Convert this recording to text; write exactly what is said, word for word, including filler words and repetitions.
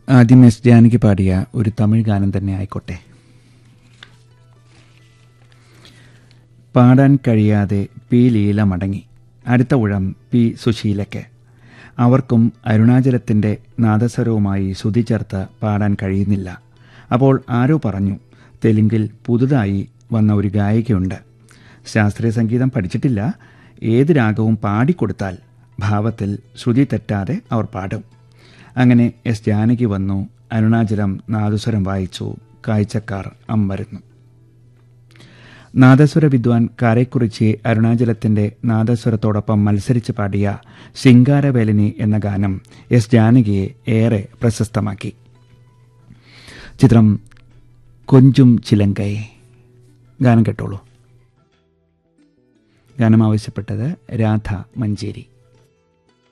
ആദ്യം എസ് ജാനകി പാടിയ ഒരു തമിഴ് ഗാനം തന്നെ ആയിക്കോട്ടെ. പാടാൻ കഴിയാതെ പി ലീല മടങ്ങി. അടുത്ത ഊഴം പി സുശീലയ്ക്ക്. അവർക്കും അരുണാചലത്തിൻ്റെ നാദസ്വരവുമായി ശ്രുതി ചേർത്ത് പാടാൻ കഴിയുന്നില്ല. അപ്പോൾ ആരോ പറഞ്ഞു, തെലുങ്കിൽ പുതുതായി വന്ന ഒരു ഗായികയുണ്ട്, ശാസ്ത്രീയ സംഗീതം പഠിച്ചിട്ടില്ല, ഏത് രാഗവും പാടിക്കൊടുത്താൽ ഭാവത്തിൽ ശ്രുതി തെറ്റാതെ അവർ പാടും. അങ്ങനെ എസ് ജാനകി വന്നു, അരുണാചലം നാദസ്വരം വായിച്ചു, കാഴ്ചക്കാർ അമ്പരന്നു. നാദസ്വര വിദ്വാൻ കാരേക്കുറിച്ചി അരുണാചലത്തിൻ്റെ നാദസ്വരത്തോടൊപ്പം മത്സരിച്ച് പാടിയ ശിങ്കാരവേലിനി എന്ന ഗാനം എസ് ജാനകിയെ ഏറെ പ്രശസ്തമാക്കി. ചിത്രം കൊഞ്ചും ചിലങ്കൈ. ഗാനം കേട്ടോളൂ. ഗാനം ആവശ്യപ്പെട്ടത് രാധ മഞ്ചേരി.